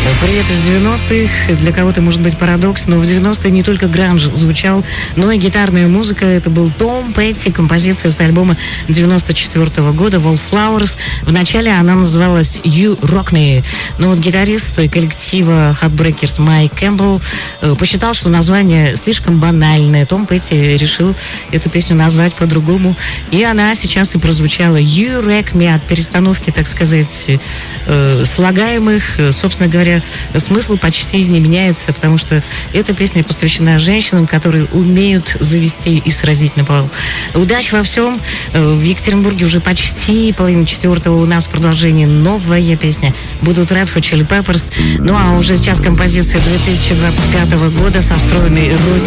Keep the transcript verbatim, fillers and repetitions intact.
Привет из девяностых. Для кого-то может быть парадокс, но в девяностые не только гранж звучал, но и гитарная музыка. Это был Том Петти, композиция с альбома девяносто четвёртого года «Wallflowers». Вначале она называлась «You Rock Me». Но вот гитарист коллектива Heartbreakers Майк Кэмпбелл посчитал, что название слишком банальное. Том Петти решил эту песню назвать по-другому. И она сейчас и прозвучала «You Wreck Me» от перестановки, так сказать, слагаемых. Собственно говоря, смысл почти не меняется, потому что эта песня посвящена женщинам, которые умеют завести и сразить на пол. Удачи во всем. В Екатеринбурге уже почти половина четвертого. У нас в продолжении новая песня. Будут Red Hot Chili Peppers. Ну а уже сейчас композиция две тысячи двадцать пятого года со встроенной роте